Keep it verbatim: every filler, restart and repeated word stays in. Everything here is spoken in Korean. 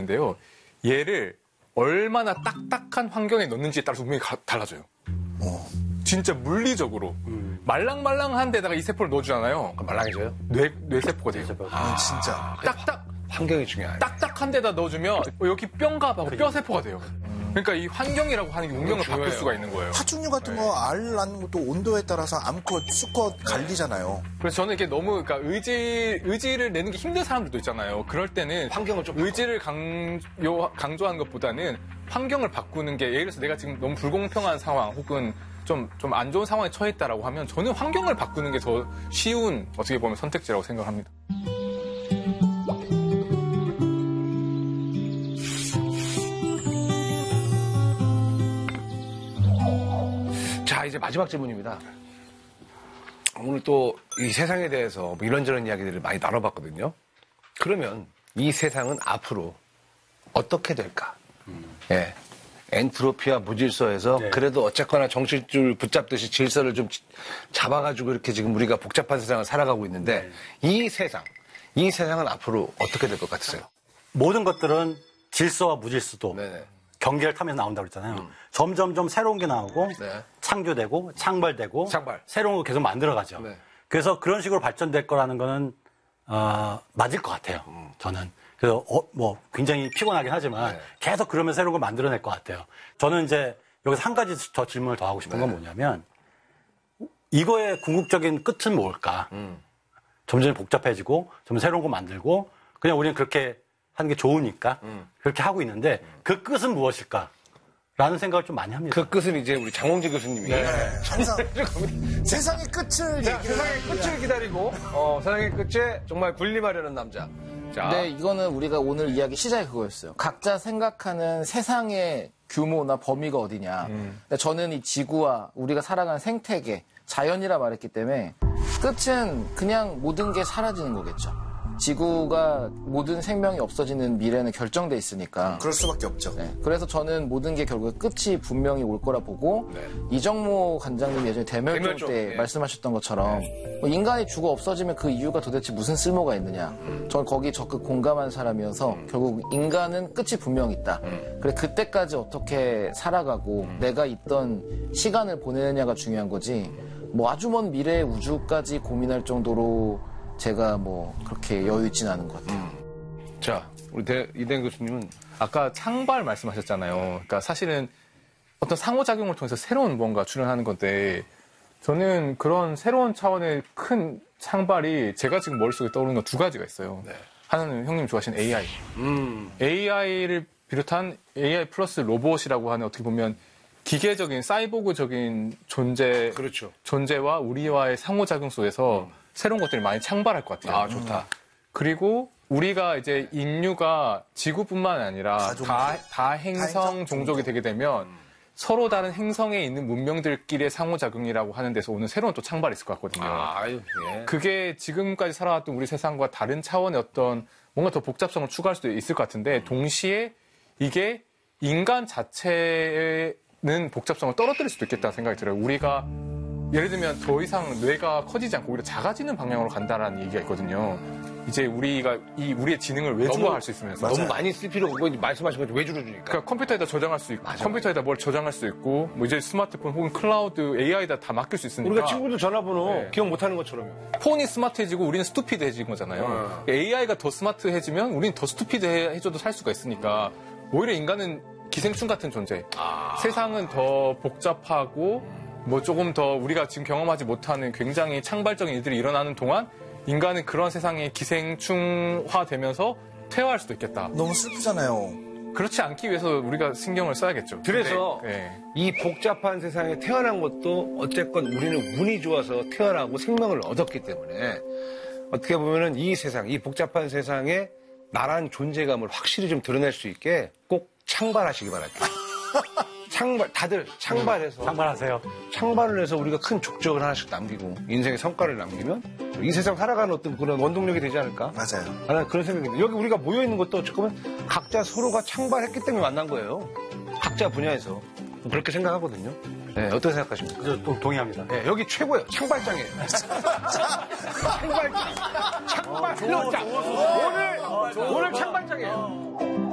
있는데요. 얘를 얼마나 딱딱한 환경에 넣는지에 따라서 분명히 가, 달라져요. 어. 진짜 물리적으로. 음. 말랑말랑한 데다가 이 세포를 넣어주잖아요. 말랑해져요? 뇌, 뇌세포가 돼요. 아, 진짜. 딱딱. 환경이 중요하네. 딱딱한 데다 넣어주면 여기 뼈갑하고 뼈세포가 돼요. 그러니까 이 환경이라고 하는 게 운명을 바꿀 수가 있는 거예요. 파충류 같은 거 알 낳는 것도 온도에 따라서 암컷, 수컷 갈리잖아요. 그래서 저는 이게 너무 그러니까 의지 의지를 내는 게 힘든 사람들도 있잖아요. 그럴 때는 환경을 좀 의지를 강요 강조하는 것보다는 환경을 바꾸는 게 예를 들어서 내가 지금 너무 불공평한 상황 혹은 좀 좀 안 좋은 상황에 처해 있다라고 하면 저는 환경을 바꾸는 게 더 쉬운 어떻게 보면 선택지라고 생각합니다. 자, 이제 마지막 질문입니다. 오늘 또 이 세상에 대해서 뭐 이런저런 이야기들을 많이 나눠봤거든요. 그러면 이 세상은 앞으로 어떻게 될까? 음. 예. 엔트로피와 무질서에서 네. 그래도 어쨌거나 정신줄 붙잡듯이 질서를 좀 잡아가지고 이렇게 지금 우리가 복잡한 세상을 살아가고 있는데 네. 이 세상, 이 세상은 앞으로 어떻게 될 것 같으세요? 모든 것들은 질서와 무질서도 네네. 경계를 타면서 나온다고 그랬잖아요. 음. 점점점 새로운 게 나오고 네. 창조되고 창발되고 창발. 새로운 거 계속 만들어가죠. 네. 그래서 그런 식으로 발전될 거라는 거는 어, 맞을 것 같아요. 음. 저는. 그래서 어, 뭐 굉장히 피곤하긴 하지만 네. 계속 그러면 새로운 걸 만들어낼 것 같아요. 저는 이제 여기서 한 가지 더 질문을 더 하고 싶은 네. 건 뭐냐면 이거의 궁극적인 끝은 뭘까? 음. 점점 복잡해지고 좀 새로운 거 만들고 그냥 우리는 그렇게 하는 게 좋으니까 음. 그렇게 하고 있는데 음. 그 끝은 무엇일까? 라는 생각을 좀 많이 합니다. 그 끝은 이제 우리 장홍재 교수님이 네. 항상 세상의 끝을 자, 세상의 끝을 기다리고 어, 세상의 끝에 정말 군림하려는 남자. 자. 네, 이거는 우리가 오늘 이야기 시작이 그거였어요. 각자 생각하는 세상의 규모나 범위가 어디냐. 음. 근데 저는 이 지구와 우리가 살아가는 생태계, 자연이라 말했기 때문에 끝은 그냥 모든 게 사라지는 거겠죠. 지구가 모든 생명이 없어지는 미래는 결정돼 있으니까. 그럴 수밖에 없죠. 네, 그래서 저는 모든 게 결국 끝이 분명히 올 거라 보고 네. 이정모 관장님이 예전에 대멸종, 대멸종 때 네. 말씀하셨던 것처럼 네. 뭐 인간이 죽어 없어지면 그 이유가 도대체 무슨 쓸모가 있느냐. 음. 저는 거기 적극 공감한 사람이어서 음. 결국 인간은 끝이 분명히 있다. 음. 그래 그때까지 어떻게 살아가고 음. 내가 있던 시간을 보내느냐가 중요한 거지. 뭐 아주 먼 미래의 우주까지 고민할 정도로 제가 뭐 그렇게 여유 있진 않은 것 같아요. 음. 자, 우리 대, 이대현 교수님은 아까 창발 말씀하셨잖아요. 그러니까 사실은 어떤 상호작용을 통해서 새로운 뭔가 출현하는 건데 저는 그런 새로운 차원의 큰 창발이 제가 지금 머릿속에 떠오르는 건 두 가지가 있어요. 네. 하나는 형님 좋아하시는 에이아이. 음. 에이아이를 비롯한 에이아이 플러스 로봇이라고 하는 어떻게 보면 기계적인 사이보그적인 존재, 그렇죠. 존재와 우리와의 상호작용 속에서 음. 새로운 것들이 많이 창발할 것 같아요. 아, 좋다. 그리고 우리가 이제 인류가 지구뿐만 아니라 다, 다 행성 종족이 되게 되면 음. 서로 다른 행성에 있는 문명들끼리의 상호작용이라고 하는 데서 오는 새로운 또 창발이 있을 것 같거든요. 아, 아유, 예. 그게 지금까지 살아왔던 우리 세상과 다른 차원의 어떤 뭔가 더 복잡성을 추가할 수도 있을 것 같은데 음. 동시에 이게 인간 자체는 복잡성을 떨어뜨릴 수도 있겠다는 생각이 들어요. 우리가 예를 들면 더 이상 뇌가 커지지 않고 오히려 작아지는 방향으로 간다라는 얘기가 있거든요. 이제 우리가 이 우리의 지능을 외주화할 수 있으면서 너무 많이 쓸 필요가 없고 말씀하신 것처럼 외주를 주니까. 그러니까 컴퓨터에다 저장할 수 있고 맞아. 컴퓨터에다 뭘 저장할 수 있고 뭐 이제 스마트폰 혹은 클라우드 에이아이에다 다 맡길 수 있으니까 우리가 친구들 전화번호 네. 기억 못하는 것처럼요. 폰이 스마트해지고 우리는 스투피드해진 거잖아요. 음. 에이아이가 더 스마트해지면 우리는 더 스투피드해줘도 살 수가 있으니까 오히려 인간은 기생충 같은 존재. 아. 세상은 더 복잡하고 뭐 조금 더 우리가 지금 경험하지 못하는 굉장히 창발적인 일들이 일어나는 동안 인간은 그런 세상에 기생충화되면서 퇴화할 수도 있겠다. 너무 슬프잖아요. 그렇지 않기 위해서 우리가 신경을 써야겠죠. 그래서 네, 네. 이 복잡한 세상에 태어난 것도 어쨌건 우리는 운이 좋아서 태어나고 생명을 얻었기 때문에 어떻게 보면은 이 세상, 이 복잡한 세상에 나란 존재감을 확실히 좀 드러낼 수 있게 꼭 창발하시기 바랍니다. 창발, 다들 창발해서. 창발하세요. 창발을 해서 우리가 큰 족적을 하나씩 남기고, 인생의 성과를 남기면, 이 세상 살아가는 어떤 그런 원동력이 되지 않을까? 맞아요. 나는 그런 생각입니다. 여기 우리가 모여있는 것도 어쨌든 각자 서로가 창발했기 때문에 만난 거예요. 각자 분야에서. 그렇게 생각하거든요. 네, 어떻게 생각하십니까? 저 동, 동의합니다. 네, 여기 최고예요. 창발장이에요. 창발장. 창발장. 오늘, 오늘 창발장이에요.